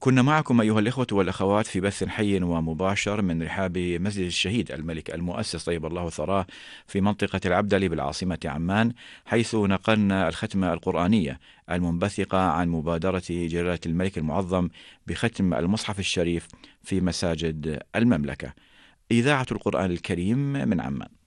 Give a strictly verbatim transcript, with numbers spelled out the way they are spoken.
كنا معكم أيها الإخوة والأخوات في بث حي ومباشر من رحاب مسجد الشهيد الملك المؤسس طيب الله ثراه في منطقة العبدلي بالعاصمة عمان، حيث نقلنا الختمة القرآنية المنبثقة عن مبادرة جلالة الملك المعظم بختم المصحف الشريف في مساجد المملكة. إذاعة القرآن الكريم من عمان.